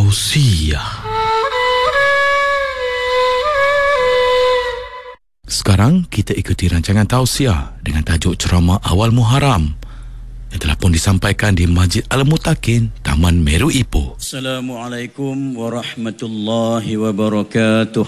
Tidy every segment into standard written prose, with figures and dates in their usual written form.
Tausiah. Sekarang kita ikuti rancangan tausiah dengan tajuk ceramah awal Muharram yang telah pun disampaikan di Masjid Al-Mutakin, Taman Meru Ipoh. Assalamualaikum warahmatullahi wabarakatuh.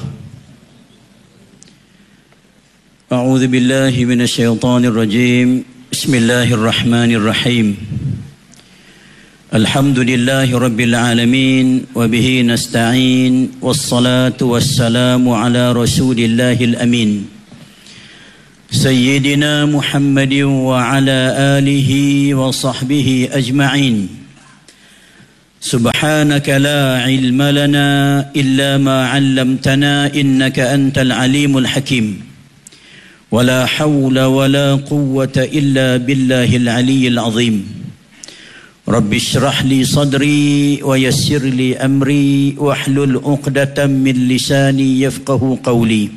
A'udzu billahi minasyaitonir rajim. Bismillahirrahmanirrahim. Alhamdulillahi rabbil alamin wa bihi nasta'in wassalatu wassalamu ala rasulillahil amin sayyidina Muhammadin wa ala alihi wa sahbihi ajma'in. Subhanaka la ilma lana illa ma 'allamtana innaka antal alimul hakim. Wa la hawla wa la quwwata illa billahil aliyyil azim. Rabbi shrah li sadri wa yassir li amri wahlul 'uqdatam min lisani yafqahu qawli.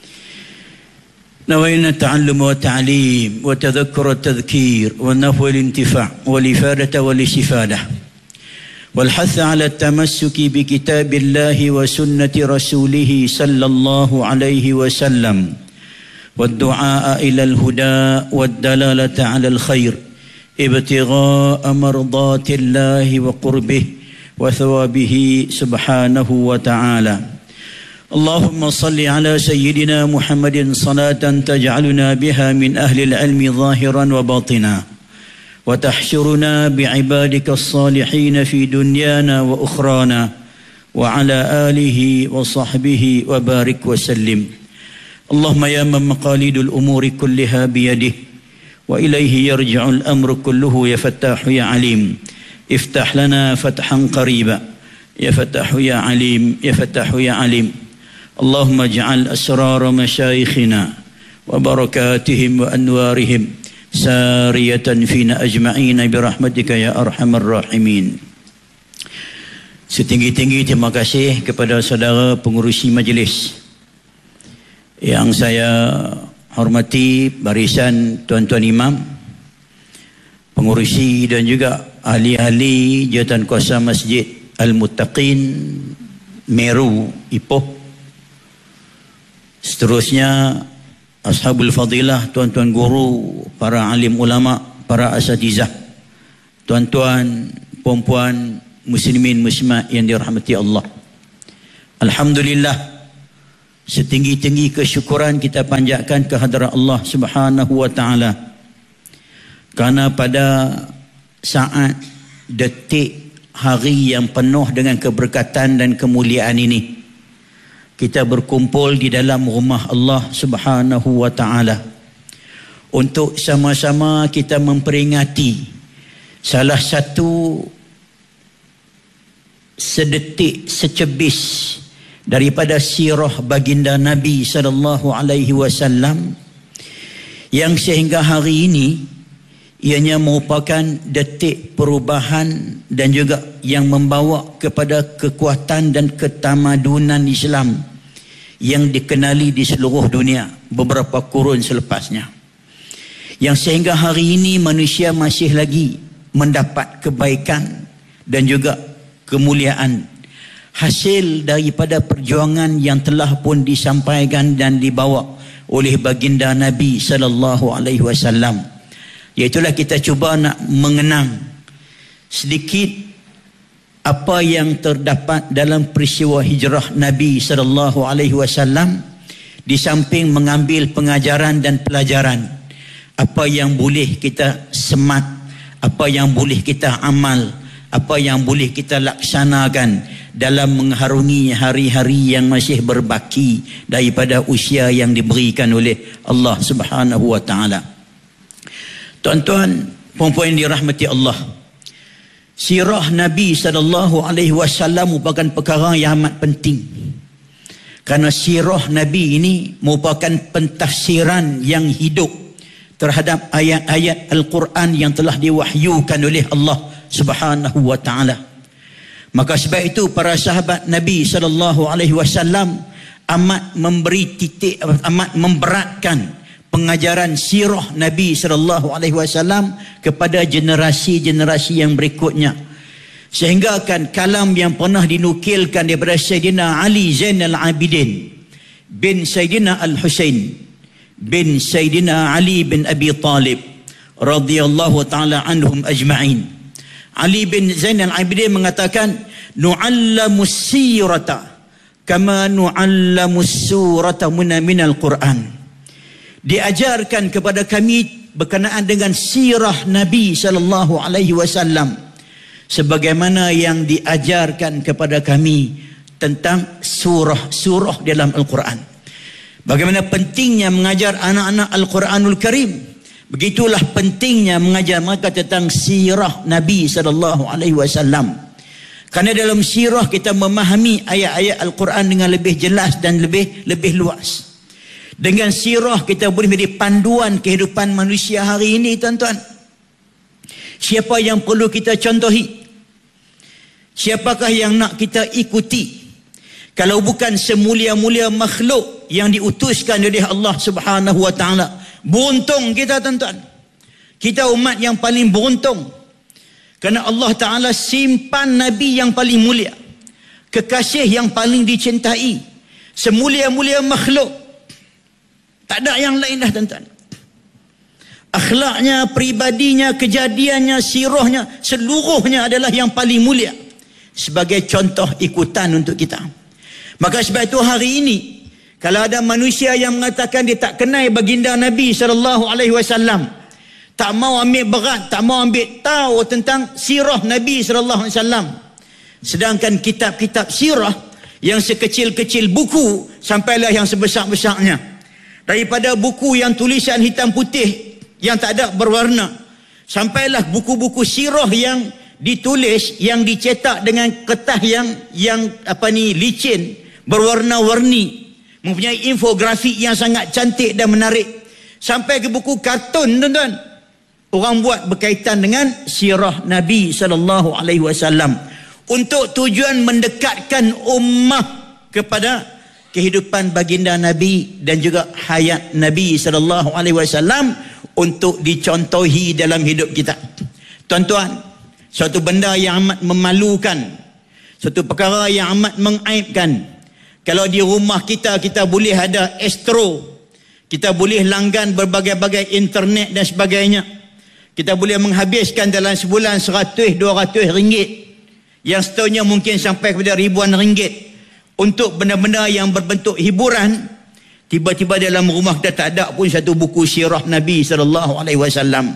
Nawayna ta'allum wa ta'lim wa tadhakkur wa tadhkir wa nafwa al-intifa' wal ifadata wal istifadah wal hath 'ala at-tamassuki bi kitabillahi wa sunnati rasulih sallallahu alaihi wasallam wad du'a ila al-huda wad dalalata 'ala al-khair ابتغاء مرضات الله وقربه وثوابه سبحانه وتعالى. اللهم صل على سيدنا محمد صلاة تجعلنا بها من أهل العلم ظاهرا وباطنا وتحشرنا بعبادك الصالحين في دنيانا وأخرانا وعلى آله وصحبه وبارك وسلم. اللهم يا من مقاليد الأمور كلها بيده وإليه يرجع الأمر كله يا فتاح يا عليم افتح لنا فتحا قريبا يا فتاح يا عليم يا فتاح يا عليم. اللهم اجعل أسرار مشايخنا وبركاتهم وأنوارهم سارية فينا أجمعين برحمتك يا أرحم الراحمين. Setinggi-tinggi terima kasih kepada saudara pengurusi majlis yang saya hormati, barisan tuan-tuan imam, pengurusi dan juga ahli-ahli jawatan kuasa Masjid Al-Mutakin Meru Ipoh. Seterusnya ashabul fadilah, tuan-tuan guru, para alim ulama, para asatizah, tuan-tuan, puan-puan, muslimin muslimat yang dirahmati Allah. Alhamdulillah, setinggi-tinggi kesyukuran kita panjatkan kehadrat Allah Subhanahu wa taala. Karena pada saat, detik, hari yang penuh dengan keberkatan dan kemuliaan ini, kita berkumpul di dalam rumah Allah Subhanahu wa taala untuk sama-sama kita memperingati salah satu sedetik, secebis daripada sirah baginda Nabi sallallahu alaihi wasallam yang sehingga hari ini ianya merupakan detik perubahan dan juga yang membawa kepada kekuatan dan ketamadunan Islam yang dikenali di seluruh dunia beberapa kurun selepasnya, yang sehingga hari ini manusia masih lagi mendapat kebaikan dan juga kemuliaan hasil daripada perjuangan yang telah pun disampaikan dan dibawa oleh baginda Nabi sallallahu alaihi wasallam. Iaitulah kita cuba nak mengenang sedikit apa yang terdapat dalam peristiwa hijrah Nabi sallallahu alaihi wasallam, di samping mengambil pengajaran dan pelajaran apa yang boleh kita semat, apa yang boleh kita amal, apa yang boleh kita laksanakan dalam mengharungi hari-hari yang masih berbaki daripada usia yang diberikan oleh Allah Subhanahu wa taala. Tuan-tuan, puan-puan yang dirahmati Allah, sirah Nabi sallallahu alaihi wasallam merupakan perkara yang amat penting. Karena sirah Nabi ini merupakan pentafsiran yang hidup terhadap ayat-ayat Al-Quran yang telah diwahyukan oleh Allah Subhanahu wa taala. Maka sebab itu para sahabat Nabi sallallahu alaihi wasallam amat memberi titik, amat memberatkan pengajaran sirah Nabi sallallahu alaihi wasallam kepada generasi-generasi yang berikutnya, Sehingga kan kalam yang pernah dinukilkan daripada Sayyidina Ali Zainal Abidin bin Sayyidina Al-Husain bin Sayyidina Ali bin Abi Talib radhiyallahu ta'ala anhum ajma'in. Ali bin Zainal Abidin mengatakan, nu'allamus sirata kama nu'allamus surata minal Quran. Diajarkan kepada kami berkenaan dengan sirah Nabi sallallahu alaihi wasallam sebagaimana yang diajarkan kepada kami tentang surah-surah dalam Al-Quran. Bagaimana pentingnya mengajar anak-anak Al-Quranul Karim, begitulah pentingnya mengajar mereka tentang sirah Nabi sallallahu alaihi wasallam. Kerana dalam sirah kita memahami ayat-ayat Al-Quran dengan lebih jelas dan lebih luas. Dengan sirah kita boleh menjadi panduan kehidupan manusia hari ini, tuan-tuan. Siapa yang perlu kita contohi? Siapakah yang nak kita ikuti? Kalau bukan semulia-mulia makhluk yang diutuskan oleh Allah Subhanahu wa taala. Beruntung kita, tuan-tuan. Kita umat yang paling beruntung. Kerana Allah Taala simpan Nabi yang paling mulia, kekasih yang paling dicintai, semulia-mulia makhluk. Tak ada yang lain dah, tuan-tuan. Akhlaknya, pribadinya, kejadiannya, sirahnya, seluruhnya adalah yang paling mulia sebagai contoh ikutan untuk kita. Maka sebab itu hari ini kalau ada manusia yang mengatakan dia tak kenal baginda Nabi SAW, tak mau ambil berat, tak mau ambil tahu tentang sirah Nabi SAW, sedangkan kitab-kitab sirah yang sekecil-kecil buku sampailah yang sebesar-besarnya, daripada buku yang tulisan hitam putih yang tak ada berwarna, sampailah buku-buku sirah yang ditulis, yang dicetak dengan kertas yang licin, berwarna-warni, mempunyai infografik yang sangat cantik dan menarik, sampai ke buku kartun, tuan-tuan. Orang buat berkaitan dengan sirah Nabi sallallahu alaihi wasallam untuk tujuan mendekatkan ummah kepada kehidupan baginda Nabi dan juga hayat Nabi sallallahu alaihi wasallam untuk dicontohi dalam hidup kita. Tuan-tuan, suatu benda yang amat memalukan, suatu perkara yang amat mengaibkan. Kalau di rumah kita boleh ada Astro, kita boleh langgan berbagai-bagai internet dan sebagainya, kita boleh menghabiskan dalam sebulan 100-200 ringgit, yang setahunnya mungkin sampai kepada ribuan ringgit untuk benda-benda yang berbentuk hiburan. Tiba-tiba dalam rumah kita tak ada pun satu buku sirah Nabi SAW.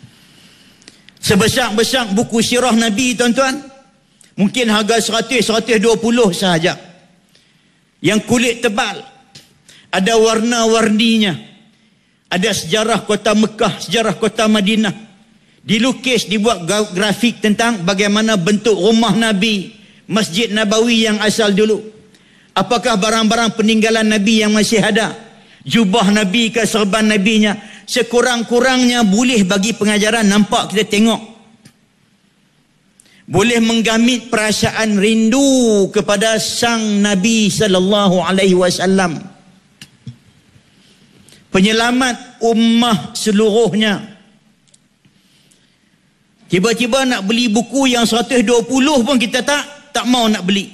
Sebesar-besar buku sirah Nabi, tuan-tuan, mungkin harga 100-120 sahaja. Yang kulit tebal, ada warna-warninya, ada sejarah kota Mekah, sejarah kota Madinah, dilukis, dibuat grafik tentang bagaimana bentuk rumah Nabi, Masjid Nabawi yang asal dulu, apakah barang-barang peninggalan Nabi yang masih ada, jubah Nabi ke serban Nabinya. Sekurang-kurangnya boleh bagi pengajaran, nampak, kita tengok, boleh menggamit perasaan rindu kepada sang Nabi sallallahu alaihi wasallam, penyelamat ummah seluruhnya. Tiba-tiba nak beli buku yang 120 pun kita tak mau nak beli.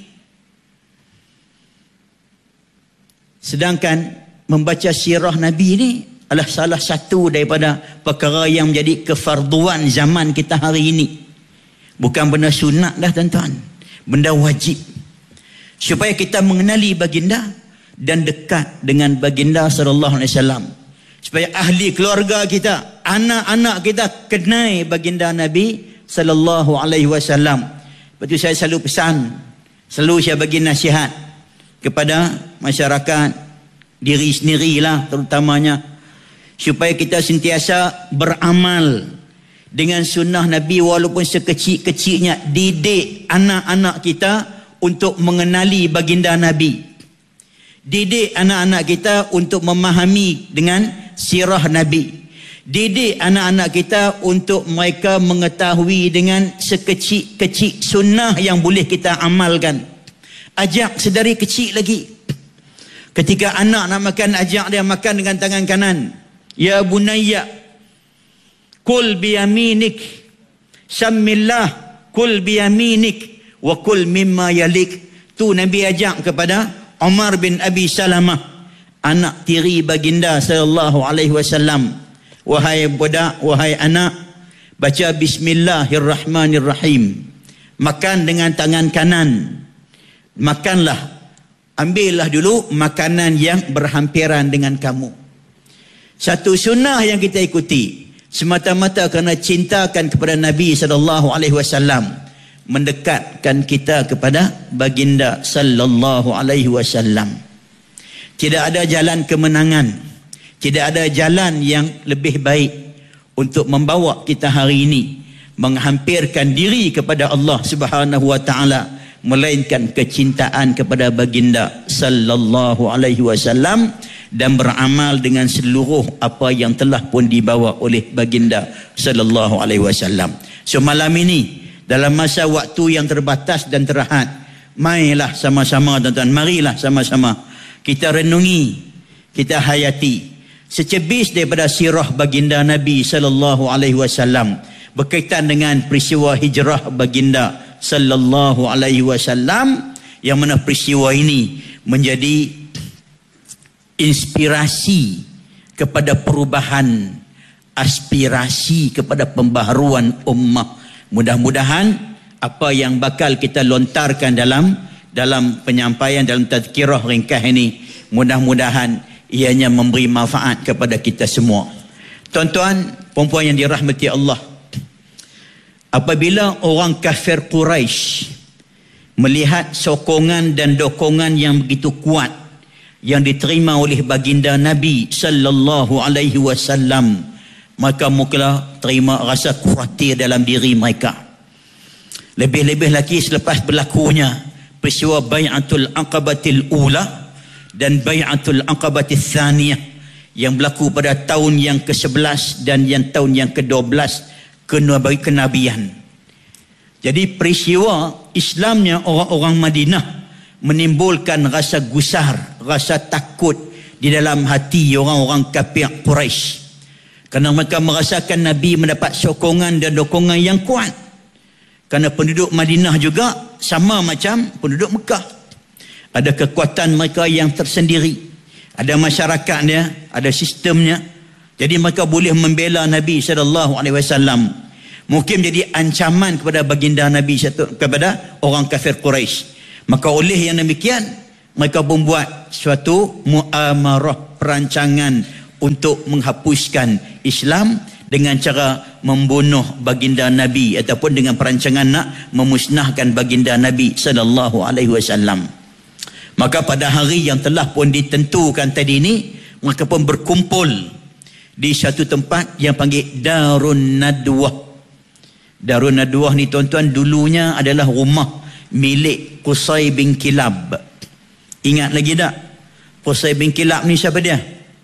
Sedangkan membaca sirah Nabi ni adalah salah satu daripada perkara yang menjadi kefarduan zaman kita hari ini. Bukan benda sunat dah, tuan-tuan, benda wajib, supaya kita mengenali baginda dan dekat dengan baginda sallallahu alaihi wasallam, supaya ahli keluarga kita, anak-anak kita kenal baginda Nabi sallallahu alaihi wasallam. Sebab itu saya selalu pesan, selalu saya bagi nasihat kepada masyarakat, diri sendirilah terutamanya, supaya kita sentiasa beramal dengan sunnah Nabi walaupun sekecil-kecilnya. Didik anak-anak kita untuk mengenali baginda Nabi, didik anak-anak kita untuk memahami dengan sirah Nabi, didik anak-anak kita untuk mereka mengetahui dengan sekecil-kecil sunnah yang boleh kita amalkan. Ajak sedari kecil lagi. Ketika anak nak makan, ajak dia makan dengan tangan kanan. Ya bunayya, kul biyaminik, sammillah, kul biyaminik wa kul mimma yalik. Tu Nabi ajak kepada Umar bin Abi Salamah, anak tiri baginda sallallahu alaihi wasallam. Wahai budak, wahai anak, baca bismillahirrahmanirrahim. Makan dengan tangan kanan. Makanlah, ambillah dulu makanan yang berhampiran dengan kamu. Satu sunnah yang kita ikuti semata-mata kerana cintakan kepada Nabi sallallahu alaihi wasallam, mendekatkan kita kepada baginda sallallahu alaihi wasallam. Tidak ada jalan kemenangan, tidak ada jalan yang lebih baik untuk membawa kita hari ini menghampirkan diri kepada Allah Subhanahu wa taala melainkan kecintaan kepada baginda sallallahu alaihi wasallam dan beramal dengan seluruh apa yang telah pun dibawa oleh baginda sallallahu alaihi wasallam. So malam ini dalam masa waktu yang terbatas dan terhad, marilah sama-sama tuan-tuan, marilah sama-sama kita renungi, kita hayati secebis daripada sirah baginda Nabi sallallahu alaihi wasallam berkaitan dengan peristiwa hijrah baginda sallallahu alaihi wasallam, yang mana peristiwa ini menjadi inspirasi kepada perubahan, aspirasi kepada pembaharuan ummah. Mudah-mudahan apa yang bakal kita lontarkan dalam penyampaian, dalam tazkirah ringkas ini, mudah-mudahan ianya memberi manfaat kepada kita semua. Tuan-tuan, puan-puan yang dirahmati Allah, apabila orang kafir Quraisy melihat sokongan dan dokongan yang begitu kuat yang diterima oleh baginda Nabi sallallahu alaihi wasallam, maka mula terima rasa khawatir dalam diri mereka. Lebih-lebih lagi selepas berlakunya peristiwa Bai'atul Aqabatil Ula dan Bai'atul Aqabatil Thaniyah yang berlaku pada tahun yang ke-11 dan yang tahun yang ke-12 kenabian. Jadi peristiwa Islamnya orang-orang Madinah menimbulkan rasa gusar, rasa takut di dalam hati orang-orang kafir Quraisy. Kerana mereka merasakan Nabi mendapat sokongan dan dokongan yang kuat. Kerana penduduk Madinah juga sama macam penduduk Mekah. Ada kekuatan mereka yang tersendiri. Ada masyarakatnya, ada sistemnya. Jadi mereka boleh membela Nabi SAW. Mungkin jadi ancaman kepada baginda Nabi, kepada orang kafir Quraisy. Maka oleh yang demikian, mereka membuat suatu muamarah, perancangan untuk menghapuskan Islam dengan cara membunuh baginda Nabi, ataupun dengan perancangan nak memusnahkan baginda Nabi SAW. Maka pada hari yang telah pun ditentukan tadi ini, mereka pun berkumpul di satu tempat yang panggil Darun Nadwah. Darun Nadwah ni tuan-tuan dulunya adalah rumah milik Qusay bin Kilab. Ingat lagi tak? Qusay bin Kilab ni siapa dia?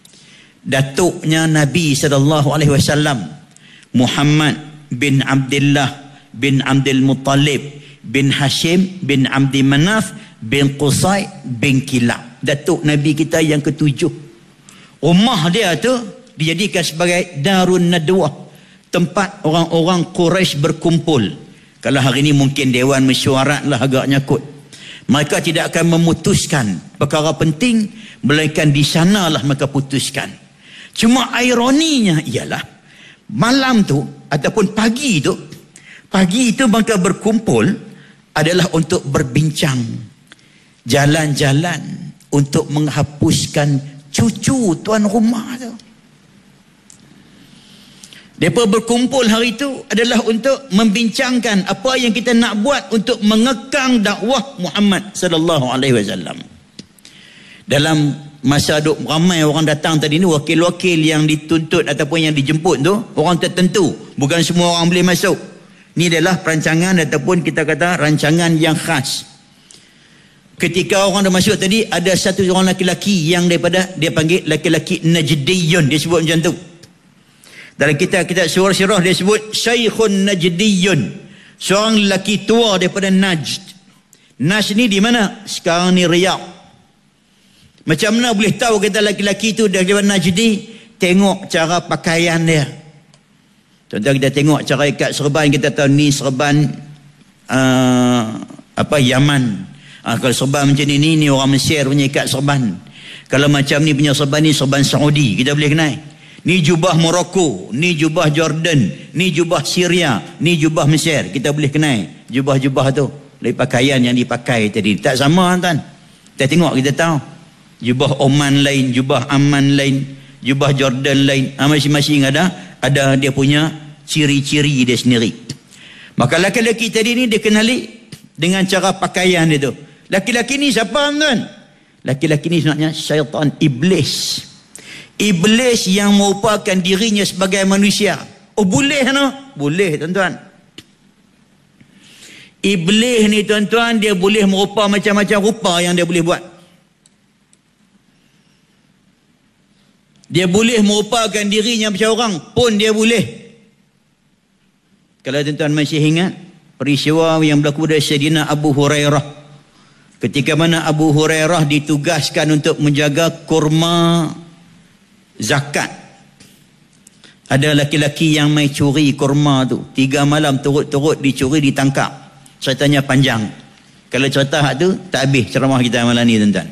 Datuknya Nabi SAW, Muhammad bin Abdullah bin Abdul Muttalib bin Hashim bin Abdi Manaf bin Qusay bin Kilab. Datuk Nabi kita yang ke-7. Rumah dia tu dijadikan sebagai Darun Nadwah, tempat orang-orang Quraisy berkumpul. Kalau hari ini mungkin Dewan Mesyuarat lah agaknya kot. Mereka tidak akan memutuskan perkara penting, melainkan di sanalah mereka putuskan. Cuma ironinya ialah malam tu ataupun pagi itu mereka berkumpul adalah untuk berbincang, jalan-jalan untuk menghapuskan cucu tuan rumah tu. Mereka berkumpul hari itu adalah untuk membincangkan apa yang kita nak buat untuk mengekang dakwah Muhammad sallallahu alaihi wasallam. Dalam masa ramai orang datang tadi ni, wakil-wakil yang dituntut ataupun yang dijemput tu orang tertentu, bukan semua orang boleh masuk. Ini adalah perancangan ataupun kita kata rancangan yang khas. Ketika orang dah masuk tadi, ada satu orang laki-laki yang daripada, dia panggil laki-laki Najdiyun, dia sebut macam tu. Dalam kitab surah dia sebut Syekhun Najdiyun, seorang lelaki tua daripada Najd. Najd ni di mana? Sekarang ni Riyadh. Macam mana boleh tahu kita lelaki tu daripada Najdi? Tengok cara pakaian dia. Tuan-tuan, kita tengok cara ikat serban, kita tahu ni serban Yaman. Kalau serban macam ni orang Mesir punya ikat serban. Kalau macam ni punya serban ni serban Saudi, kita boleh kenal. Ni jubah Morocco, ni jubah Jordan, ni jubah Syria, ni jubah Mesir. Kita boleh kenal jubah-jubah tu dari pakaian yang dipakai tadi. Tak sama tuan. Kita tengok, kita tahu. Jubah Oman lain, jubah Amman lain, jubah Jordan lain. Masing-masing ada dia punya ciri-ciri dia sendiri. Maka laki-laki tadi ni dikenali dengan cara pakaian dia tu. Laki-laki ni siapa tuan? Laki-laki ni sebenarnya syaitan, iblis. Iblis yang merupakan dirinya sebagai manusia. Oh, boleh no? Boleh tuan-tuan. Iblis ni tuan-tuan, dia boleh merupa macam-macam rupa yang dia boleh buat. Dia boleh merupakan dirinya macam orang pun dia boleh. Kalau tuan-tuan masih ingat peristiwa yang berlaku dari Sayyidina Abu Hurairah, ketika mana Abu Hurairah ditugaskan untuk menjaga kurma zakat. Ada laki-laki yang mai curi kurma tu, 3 malam turut-turut dicuri, ditangkap. Ceritanya panjang. Kalau cerita hak tu tak habis ceramah kita malam ni tuan-tuan.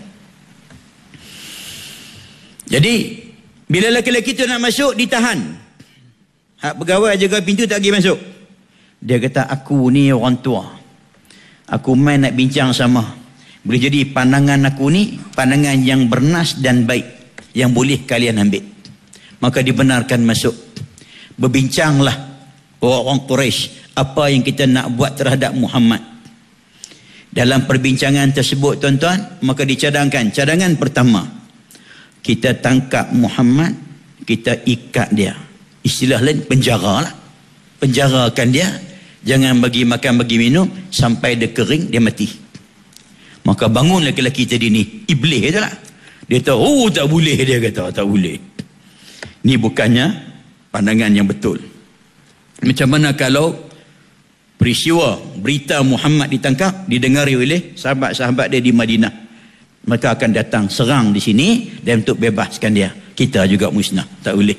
Jadi bila laki-laki tu nak masuk, ditahan. Hak pegawai jaga pintu tak pergi masuk. Dia kata, aku ni orang tua, aku main nak bincang sama. Boleh jadi pandangan aku ni pandangan yang bernas dan baik, yang boleh kalian ambil. Maka dibenarkan masuk. Berbincanglah orang Quraisy apa yang kita nak buat terhadap Muhammad. Dalam perbincangan tersebut tuan-tuan, maka dicadangkan cadangan pertama, kita tangkap Muhammad, kita ikat dia. Istilah lain, penjara lah. Penjarakan dia, jangan bagi makan, bagi minum sampai dia kering, dia mati. Maka bangun lelaki tadi ni, iblis tu lah. Dia tahu, tak boleh, dia kata, tak boleh. Ni bukannya pandangan yang betul. Macam mana kalau peristiwa berita Muhammad ditangkap didengari oleh sahabat-sahabat dia di Madinah, mereka akan datang serang di sini dan untuk bebaskan dia, kita juga musnah, tak boleh.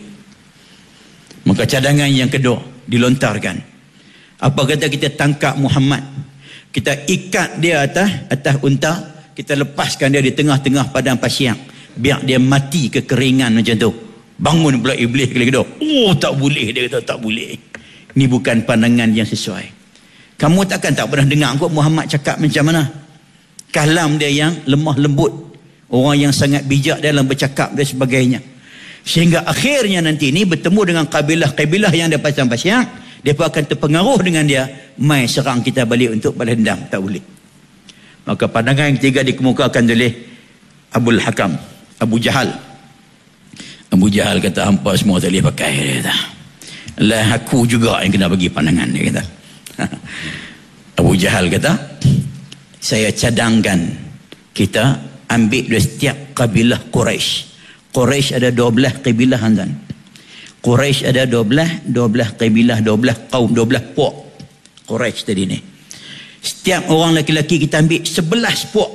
Maka cadangan yang kedua dilontarkan. Apa kata kita tangkap Muhammad, kita ikat dia atas unta, kita lepaskan dia di tengah-tengah padang pasir, biar dia mati kekeringan macam tu. Bangun pula iblis kali kedua. Oh, tak boleh, dia kata tak boleh. Ini bukan pandangan yang sesuai. Kamu tak pernah dengar kot Muhammad cakap macam mana? Kalam dia yang lemah lembut, orang yang sangat bijak dalam bercakap dan sebagainya. Sehingga akhirnya nanti ni bertemu dengan kabilah-kabilah yang ada pasang pasang, mereka akan terpengaruh dengan dia, mai serang kita balik untuk balas dendam. Tak boleh. Maka pandangan yang ketiga dikemukakan oleh Abul Hakam, Abu Jahal. Abu Jahal kata, hampa semua tak boleh pakai, dia kata. Lah aku juga yang kena bagi pandangan, dia kata. Abu Jahal kata, saya cadangkan kita ambil dari setiap kabilah Quraisy. Quraisy ada 12 kabilah tuan. Quraisy ada 12 kabilah, 12 kaum, 12 puak. Quraisy tadi ni. Setiap orang lelaki kita ambil 11 puak.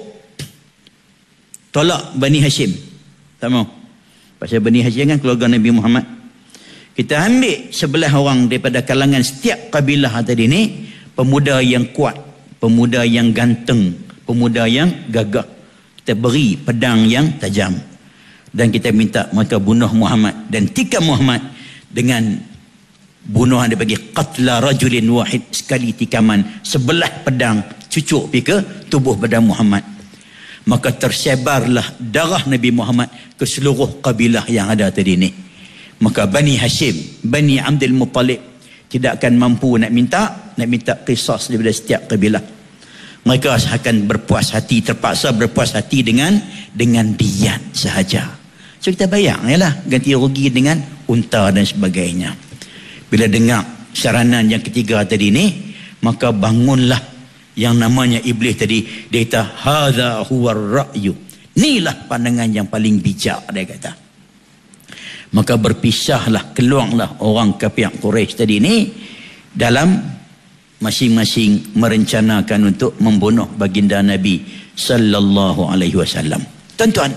Tolak Bani Hashim. Tak mau. Pasal Bani Hashim kan keluarga Nabi Muhammad. Kita ambil 11 orang daripada kalangan setiap kabilah tadi ni, pemuda yang kuat, pemuda yang ganteng, pemuda yang gagah. Kita beri pedang yang tajam. Dan kita minta mereka bunuh Muhammad dan tikam Muhammad dengan bunuhan dia bagi qatla rajulin wahid, sekali tikaman, 11 pedang cucuk pergi ke tubuh badan Muhammad. Maka tersebarlah darah Nabi Muhammad ke seluruh kabilah yang ada tadi ni. Maka Bani Hashim, Bani Abdul Muttalib tidak akan mampu nak minta qisas daripada setiap kabilah. Mereka akan berpuas hati, terpaksa berpuas hati dengan diyat sahaja. So kita bayang lah, ganti rugi dengan unta dan sebagainya. Bila dengar saranan yang ketiga tadi ni, maka bangunlah yang namanya iblis tadi. Dia kata, hadza huwa ar-ra'yu, inilah pandangan yang paling bijak, dia kata. Maka berpisahlah, keluarlah orang kafir Quraisy tadi ni, dalam masing-masing merencanakan untuk membunuh baginda Nabi sallallahu alaihi wasallam. Tuan-tuan,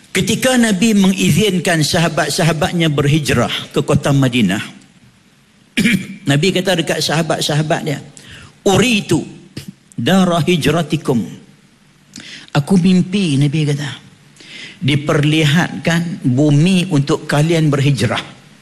ketika Nabi mengizinkan sahabat-sahabatnya berhijrah ke kota Madinah, Nabi kata dekat sahabat-sahabat dia, uritu darah hijratikum. Aku mimpi, Nabi kata, diperlihatkan bumi untuk kalian berhijrah.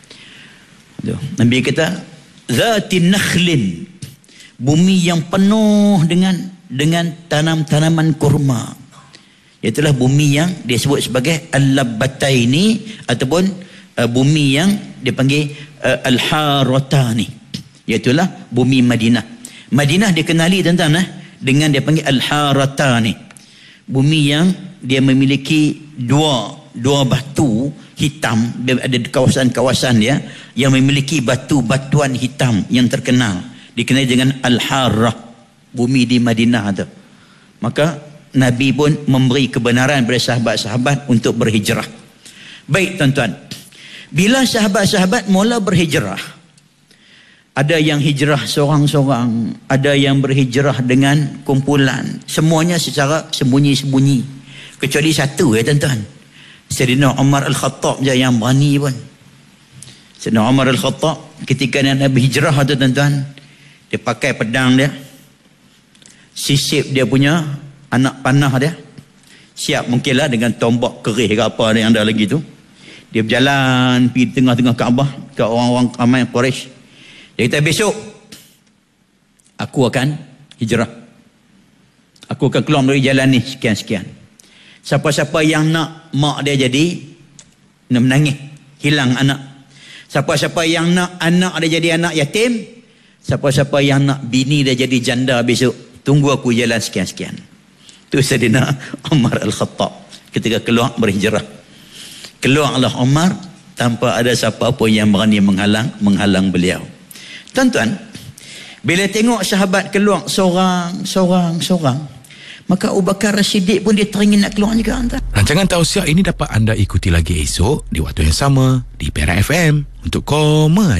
Nabi kata, zatin nakhlin, bumi yang penuh dengan tanam-tanaman kurma. Iaitulah bumi yang dia sebut sebagai al-labbataini, ataupun bumi yang dipanggil al-haratani, iaitulah bumi Madinah. Madinah dikenali tuan-tuan dengan dia panggil al-haratani, bumi yang dia memiliki dua batu hitam. Dia ada kawasan-kawasan dia yang memiliki batu-batuan hitam yang terkenal, dikenali dengan al-harah, bumi di Madinah tu. Maka Nabi pun memberi kebenaran kepada sahabat-sahabat untuk berhijrah. Baik tuan-tuan, bila sahabat-sahabat mula berhijrah, ada yang hijrah seorang-seorang, ada yang berhijrah dengan kumpulan, semuanya secara sembunyi-sembunyi, kecuali satu tuan-tuan, Sayyidina Umar Al-Khattab je yang berani pun. Sayyidina Umar Al-Khattab ketika Nabi hijrah tu tuan-tuan, dia pakai pedang dia, sisip dia punya anak panah dia, siap mungkinlah dengan tombak kerih ke apa yang ada lagi tu. Dia berjalan pergi tengah-tengah Kaabah ke orang-orang ramai Quraisy. Dia kata, besok aku akan hijrah, aku akan keluar dari jalan ni sekian-sekian. Siapa-siapa yang nak mak dia jadi menangis, hilang anak. Siapa-siapa yang nak anak dia jadi anak yatim, siapa-siapa yang nak bini dia jadi janda besok, tunggu aku jalan sekian-sekian. Itu Sayyidina Umar Al-Khattab ketika keluar berhijrah. Keluarlah Umar tanpa ada siapa pun yang berani menghalang beliau. Tuan-tuan, bila tengok sahabat keluar seorang, maka Abu Bakar As-Siddiq pun dia teringin nak keluar juga. Rancangan tausiah ini dapat anda ikuti lagi esok di waktu yang sama di Perak FM untuk koma.